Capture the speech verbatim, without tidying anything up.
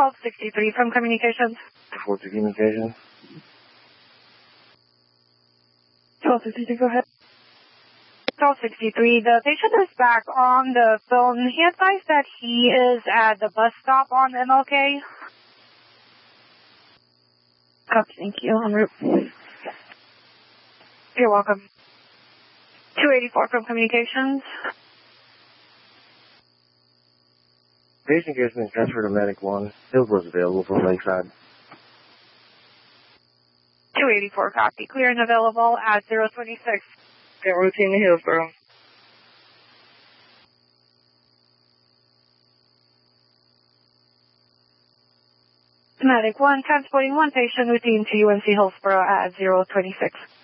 twelve sixty-three from Communications. four two Communications. twelve sixty-three, go ahead. twelve sixty-three, the patient is back on the phone. He advised that he is at the bus stop on M L K. Copy, thank you. En route. You're welcome. two eighty-four from Communications. Patient has been transferred to Medic one. Hillsboro's available from Lakeside. two eighty-four, copy. Clear and available at zero twenty-six. Get routine to Hillsboro. Medic one, transporting one patient routine to U N C Hillsboro at zero twenty-six.